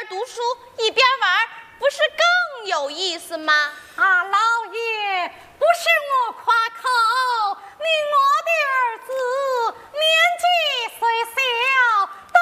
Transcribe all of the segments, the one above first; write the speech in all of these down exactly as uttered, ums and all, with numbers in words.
读书一边玩，不是更有意思吗？ 啊，老爷，不是我夸口，你我的儿子年纪虽小，倒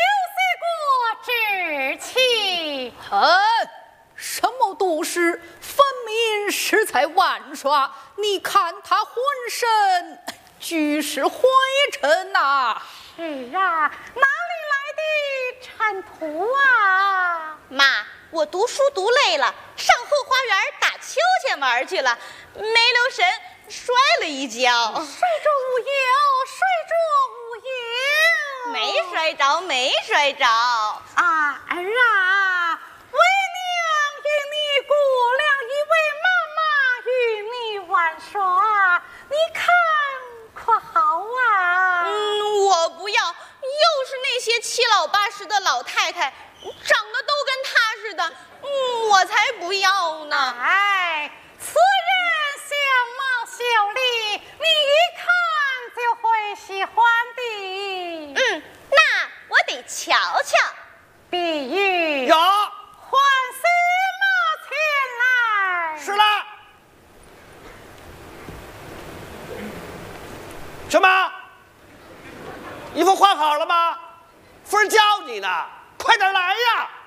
也有些过志气。 哼，什么都是分明是在玩耍，你看他浑身俱是灰尘呐、啊！ 是啊，哪里来的尘土啊？ 妈，我读书读累了，上后花园打秋千玩去了，没留神摔了一跤。 摔着无忧，摔着无忧， 没摔着，没摔着。 啊，儿啊，为娘与你过了一位妈妈与你玩耍，你看可好啊？ 嗯，我不要，又是那些七老八十的老太太，长得都跟她似的，嗯，我才不要呢。 哎，此人相貌秀丽，你一看就会喜欢的。 嗯，那我得瞧瞧。 比喻有， 换司马前来。 是了。什么？衣服换好了吗？夫人叫你呢，快点来呀！